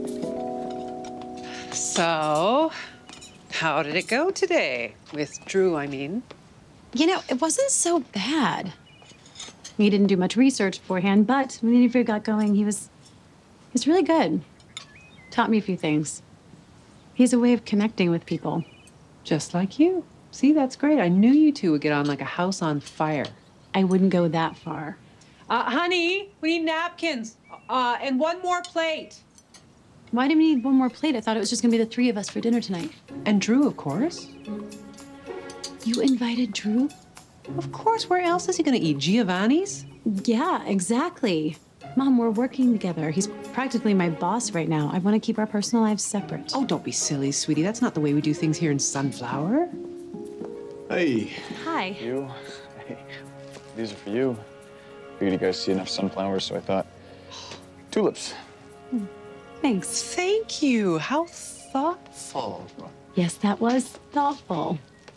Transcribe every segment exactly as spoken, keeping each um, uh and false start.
So, how did it go today? With Drew, I mean. You know, it wasn't so bad. He didn't do much research beforehand, but when the interview got going, he was, he was really good. Taught me a few things. He has a way of connecting with people. Just like you. See, that's great. I knew you two would get on like a house on fire. I wouldn't go that far. Uh, honey, we need napkins. Uh, and one more plate. Why do we need one more plate? I thought it was just gonna be the three of us for dinner tonight. And Drew, of course. You invited Drew? Of course, where else is he gonna eat? Giovanni's? Yeah, exactly. Mom, we're working together. He's practically my boss right now. I want to keep our personal lives separate. Oh, don't be silly, sweetie. That's not the way we do things here in Sunflower. Hey. Hi. You. Hey. These are for you. Figured you guys see enough sunflowers, so I thought tulips. Thanks. Thank you. How thoughtful. Yes, that was thoughtful.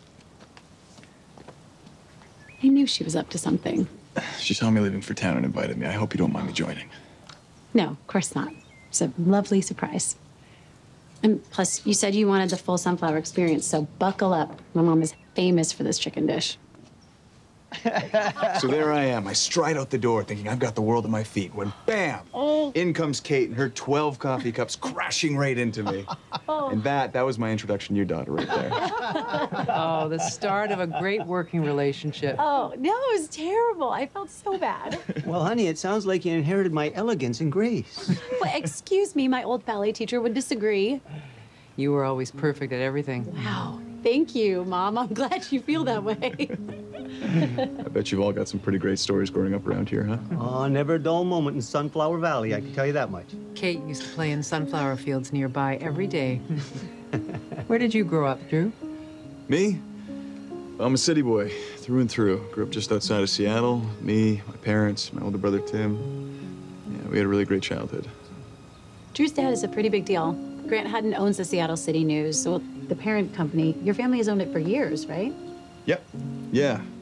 I knew she was up to something. She saw me leaving for town and invited me. I hope you don't mind me joining. No, of course not. It's a lovely surprise. And plus, you said you wanted the full sunflower experience, so buckle up. My mom is famous for this chicken dish. So there I am. I stride out the door thinking I've got the world at my feet when bam! Oh. In comes Kate and her twelve coffee cups crashing right into me. Oh. And that, that was my introduction to your daughter right there. Oh, the start of a great working relationship. Oh, no, it was terrible. I felt so bad. Well, honey, it sounds like you inherited my elegance and grace. Well, excuse me, my old ballet teacher would disagree. You were always perfect at everything. Wow. Thank you, Mom. I'm glad you feel that way. I bet you've all got some pretty great stories growing up around here, huh? Oh, never a dull moment in Sunflower Valley, I can tell you that much. Kate used to play in sunflower fields nearby every day. Where did you grow up, Drew? Me? I'm a city boy, through and through. Grew up just outside of Seattle. Me, my parents, my older brother, Tim. Yeah, we had a really great childhood. Drew's dad is a pretty big deal. Grant Hutton owns the Seattle City News, so the parent company. Your family has owned it for years, right? Yep. Yeah.